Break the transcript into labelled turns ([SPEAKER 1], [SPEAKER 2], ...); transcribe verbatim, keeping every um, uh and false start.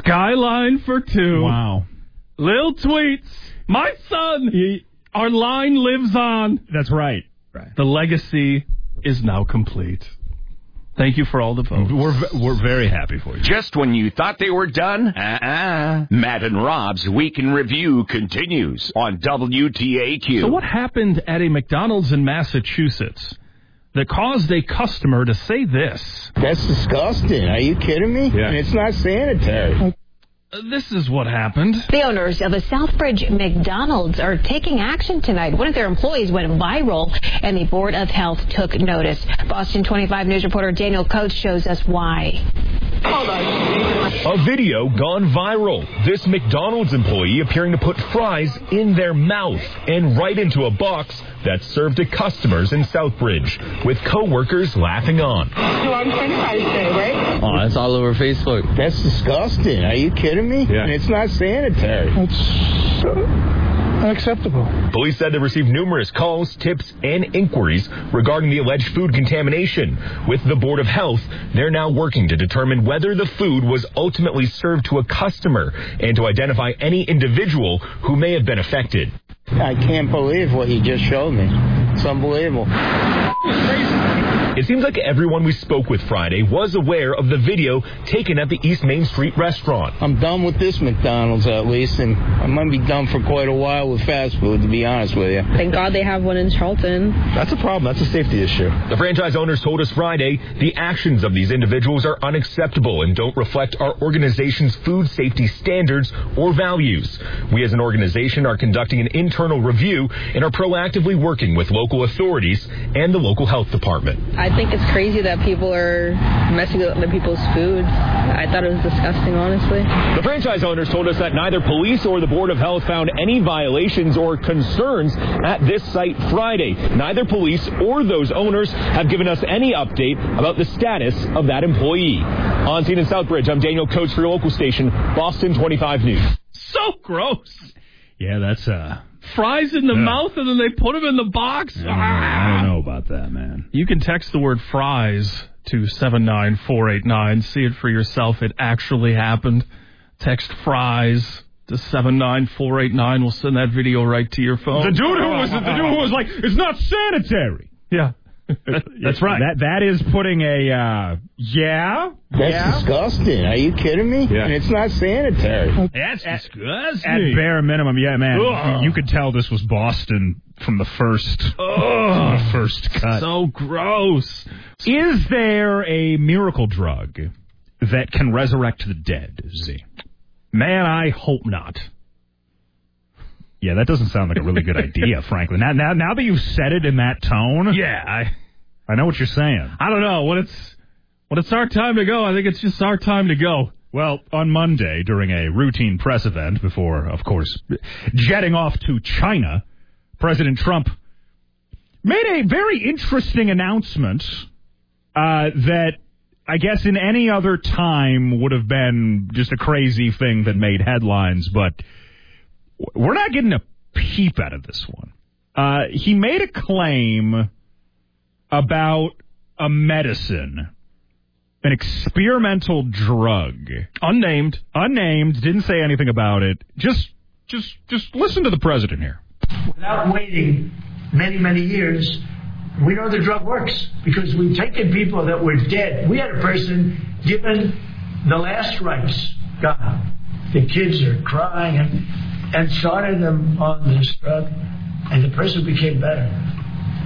[SPEAKER 1] Skyline for two.
[SPEAKER 2] Wow.
[SPEAKER 1] Lil Tweets. My son. He, our line lives on.
[SPEAKER 2] That's right. Right.
[SPEAKER 1] The legacy is now complete. Thank you for all the votes.
[SPEAKER 2] We're we're very happy for you.
[SPEAKER 3] Just when you thought they were done, uh-uh. Matt and Rob's Week in Review continues on W T A Q.
[SPEAKER 1] So what happened at a McDonald's in Massachusetts that caused a customer to say this?
[SPEAKER 4] That's disgusting. Are you kidding me?
[SPEAKER 2] Yeah.
[SPEAKER 4] And it's not sanitary.
[SPEAKER 1] Uh, this is what happened.
[SPEAKER 5] The owners of a Southbridge McDonald's are taking action tonight. One of their employees went viral, and the Board of Health took notice. Boston twenty-five News reporter Daniel Coates shows us why.
[SPEAKER 6] A video gone viral. This McDonald's employee appearing to put fries in their mouth and right into a box that served to customers in Southbridge, with co-workers laughing on.
[SPEAKER 7] You on French fries today, right?
[SPEAKER 4] Oh, that's all over Facebook. That's disgusting. Are you kidding me?
[SPEAKER 2] Yeah.
[SPEAKER 4] And it's not sanitary.
[SPEAKER 7] It's uh, unacceptable.
[SPEAKER 6] Police said they received numerous calls, tips, and inquiries regarding the alleged food contamination. With the Board of Health, they're now working to determine whether the food was ultimately served to a customer and to identify any individual who may have been affected.
[SPEAKER 4] I can't believe what you just showed me. It's unbelievable.
[SPEAKER 6] It seems like everyone we spoke with Friday was aware of the video taken at the East Main Street restaurant.
[SPEAKER 4] I'm done with this McDonald's at least, and I might be done for quite a while with fast food, to be honest with you.
[SPEAKER 8] Thank God they have one in Charlton.
[SPEAKER 6] That's a problem. That's a safety issue. The franchise owners told us Friday the actions of these individuals are unacceptable and don't reflect our organization's food safety standards or values. We as an organization are conducting an internal review and are proactively working with local authorities and the local health department.
[SPEAKER 8] I think it's crazy that people are messing with other people's food. I thought it was disgusting, honestly.
[SPEAKER 6] The franchise owners told us that neither police or the Board of Health found any violations or concerns at this site Friday. Neither police or those owners have given us any update about the status of that employee. On scene in Southbridge, I'm Daniel Coates for your local station, Boston twenty-five News.
[SPEAKER 1] So gross.
[SPEAKER 2] Yeah, that's uh
[SPEAKER 1] Fries in the
[SPEAKER 2] yeah.
[SPEAKER 1] mouth and then they put them in the box.
[SPEAKER 2] I don't, know, I don't know about that, man.
[SPEAKER 1] You can text the word fries to seven nine four eight nine. See it for yourself. It actually happened. Text fries to seven nine four eight nine. We'll send that video right to your phone.
[SPEAKER 2] The dude who was the dude who was like, it's not sanitary.
[SPEAKER 1] Yeah.
[SPEAKER 2] That's right. That that is putting a uh, yeah.
[SPEAKER 4] That's
[SPEAKER 2] yeah.
[SPEAKER 4] disgusting. Are you kidding me?
[SPEAKER 2] Yeah.
[SPEAKER 4] And it's not sanitary.
[SPEAKER 2] That's
[SPEAKER 1] At,
[SPEAKER 2] disgusting. At bare minimum, yeah, man.
[SPEAKER 1] Ugh.
[SPEAKER 2] You could tell this was Boston from the first, from the first cut.
[SPEAKER 1] So gross.
[SPEAKER 2] Is there a miracle drug that can resurrect the dead, Z? Man, I hope not. Yeah, that doesn't sound like a really good idea, frankly. Now, now, now that you've said it in that tone,
[SPEAKER 1] Yeah, I
[SPEAKER 2] I know what you're saying.
[SPEAKER 1] I don't know. When it's when it's our time to go, I think it's just our time to go.
[SPEAKER 2] Well, on Monday, during a routine press event before, of course, jetting off to China, President Trump made a very interesting announcement uh, that I guess in any other time would have been just a crazy thing that made headlines, but we're not getting a peep out of this one. Uh, he made a claim about a medicine, an experimental drug.
[SPEAKER 1] Unnamed.
[SPEAKER 2] Unnamed, didn't say anything about it. Just just, just listen to the president here.
[SPEAKER 9] Without waiting many, many years, we know the drug works because we've taken people that were dead. We had a person given the last rites, God. The kids are crying and, and started them on this drug, and the person became better.